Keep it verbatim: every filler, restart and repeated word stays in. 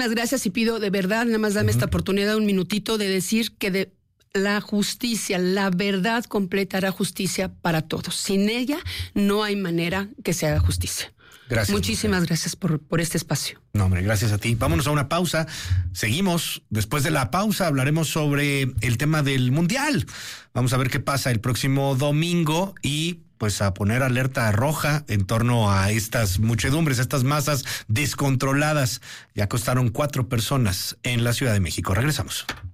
Gracias, y pido de verdad, nada más dame uh-huh. esta oportunidad, un minutito, de decir que de la justicia, la verdad completa hará justicia para todos. Sin ella no hay manera que se haga justicia. Gracias. Muchísimas mujer. gracias por, por este espacio. No, hombre, gracias a ti. Vámonos a una pausa. Seguimos. Después de la pausa hablaremos sobre el tema del Mundial. Vamos a ver qué pasa el próximo domingo y pues a poner alerta roja en torno a estas muchedumbres, estas masas descontroladas. Ya acostaron cuatro personas en la Ciudad de México. Regresamos.